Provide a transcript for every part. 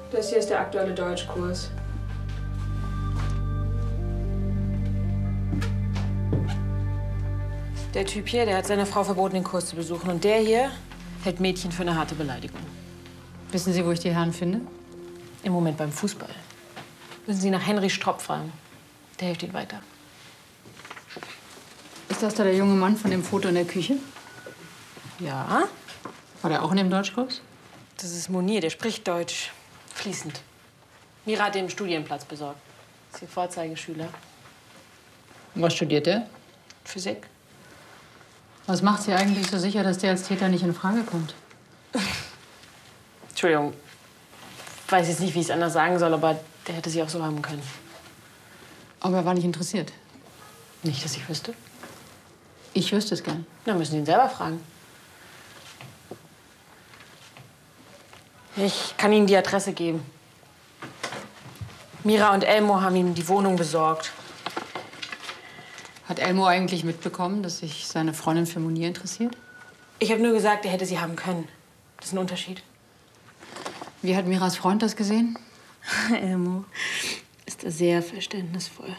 Das hier ist der aktuelle Deutschkurs. Der Typ hier, der hat seiner Frau verboten, den Kurs zu besuchen. Und der hier hält Mädchen für eine harte Beleidigung. Wissen Sie, wo ich die Herren finde? Im Moment beim Fußball. Müssen Sie nach Henry Stropp fragen. Der hilft Ihnen weiter. Ist das da der junge Mann von dem Foto in der Küche? Ja, War der auch in dem Deutschkurs? das ist Monir, der spricht Deutsch. Fließend. Mira hat ihm Studienplatz besorgt. Ist ihr Vorzeigeschüler. Und was studiert der? Physik. Was macht Sie eigentlich so sicher, dass der als Täter nicht in Frage kommt? Entschuldigung, ich weiß jetzt nicht, wie ich es anders sagen soll, aber der hätte sie auch so haben können. Aber er war nicht interessiert. Nicht, dass ich wüsste. Ich wüsste es gern. Na, müssen Sie ihn selber fragen. Ich kann Ihnen die Adresse geben. Mira und Elmo haben ihm die Wohnung besorgt. Hat Elmo eigentlich mitbekommen, dass sich seine Freundin für Monir interessiert? Ich habe nur gesagt, er hätte sie haben können. Das ist ein Unterschied. Wie hat Miras Freund das gesehen? Elmo ist da sehr verständnisvoll.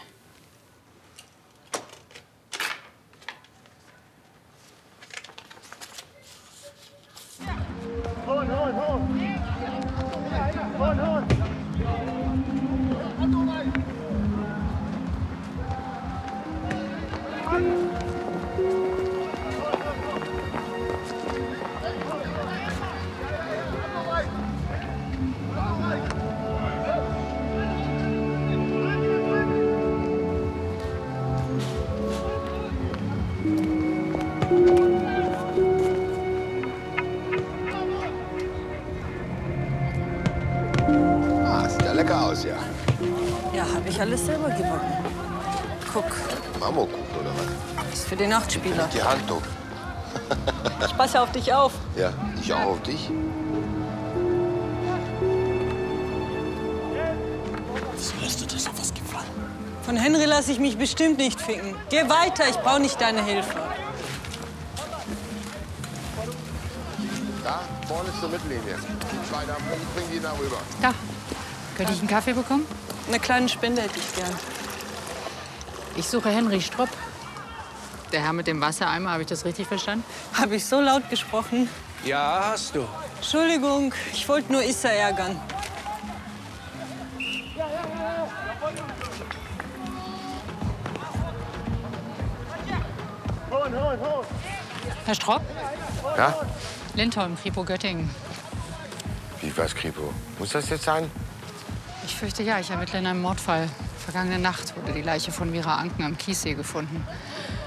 Sieht ja lecker aus, ja. Ja, habe ich alles selber gebacken. Guck, Marmorkuchen oder was? ist für den Nachtspieler. Die Hand doch. Ich passe auf dich auf. Ja, ich auch auf dich. Wieso lässt du dir sowas gefallen? Von Henry lasse ich mich bestimmt nicht ficken. Geh weiter, ich brauche nicht deine Hilfe. Da, vorne ist zur Mittellinie. Die zwei da, bring die da rüber. Da. Könnte ich einen Kaffee bekommen? Eine kleine Spende hätte ich gern. Ich suche Henry Stropp. Der Herr mit dem Wassereimer, habe ich das richtig verstanden? Habe ich so laut gesprochen? Ja, hast du. Entschuldigung, ich wollte nur Issa ärgern. Herr Stropp? Ja? Lindholm, Kripo Göttingen. Wie was, Kripo? Muss das jetzt sein? Ich fürchte ja, ich ermittle in einem Mordfall. Vergangene Nacht wurde die Leiche von Mira Anken am Kiessee gefunden.